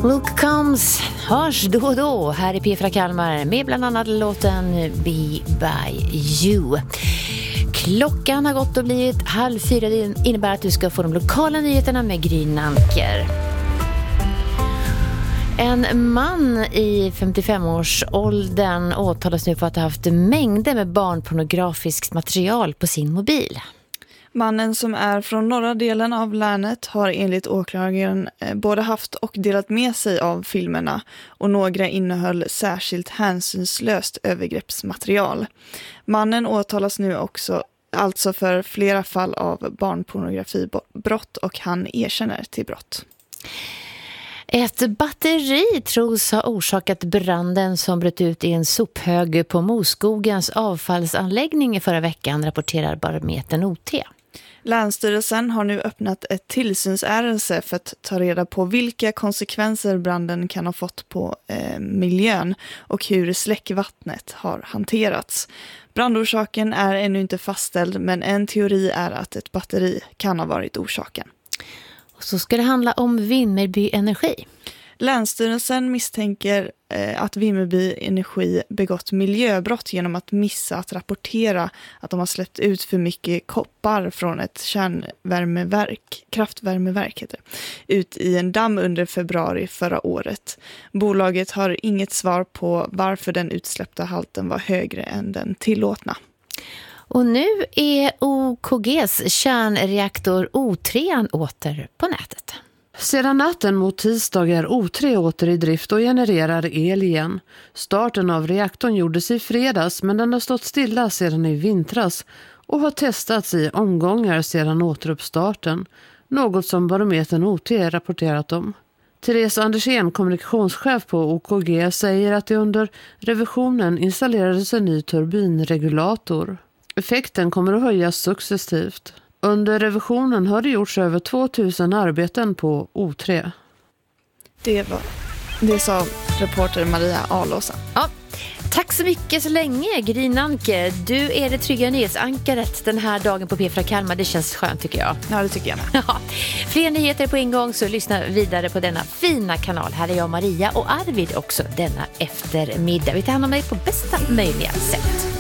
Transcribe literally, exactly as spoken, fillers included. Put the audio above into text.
Luke Combs hörs då och då här i P fyra Kalmar med bland annat låten Be By You. Klockan har gått och blivit halv fyra. Det innebär att du ska få de lokala nyheterna med Gry Nanker. En man i femtiofem-årsåldern åtalas nu för att ha haft mängder med barnpornografiskt material på sin mobil. Mannen, som är från norra delen av länet, har enligt åklagaren både haft och delat med sig av filmerna, och några innehöll särskilt hänsynslöst övergreppsmaterial. Mannen åtalas nu också alltså för flera fall av barnpornografibrott, och han erkänner till brott. Ett batteri tros ha orsakat branden som bröt ut i en sophög på Moskogens avfallsanläggning förra veckan, rapporterar Barometern O T. Länsstyrelsen har nu öppnat ett tillsynsärende för att ta reda på vilka konsekvenser branden kan ha fått på eh, miljön och hur släckvattnet har hanterats. Brandorsaken är ännu inte fastställd, men en teori är att ett batteri kan ha varit orsaken. Och så ska det handla om Vimmerby Energi. Länsstyrelsen misstänker eh, att Vimmerby Energi begått miljöbrott genom att missa att rapportera att de har släppt ut för mycket koppar från ett kärnvärmeverk, kraftvärmeverk heter det, ut i en damm under februari förra året. Bolaget har inget svar på varför den utsläppta halten var högre än den tillåtna. Och nu är O K G:s kärnreaktor O tre åter på nätet. Sedan natten mot tisdag är O tre åter i drift och genererar el igen. Starten av reaktorn gjordes i fredags, men den har stått stilla sedan i vintras och har testats i omgångar sedan återuppstarten, något som Barometern O T rapporterat om. Therese Andersén, kommunikationschef på O K G, säger att det under revisionen installerades en ny turbinregulator. Effekten kommer att höjas successivt. Under revisionen har det gjorts över tvåtusen arbeten på O tre. Det var det sa reporter Maria Alåsa. Ja, tack så mycket så länge, Gry Nanker. Du är det trygga nyhetsankaret den här dagen på P fyra Kalmar. Det känns skönt, tycker jag. Ja, det tycker jag med. Ja. Fler nyheter på en gång, så lyssna vidare på denna fina kanal. Här är jag, Maria, och Arvid också denna eftermiddag. Vi tar hand om dig på bästa möjliga sätt.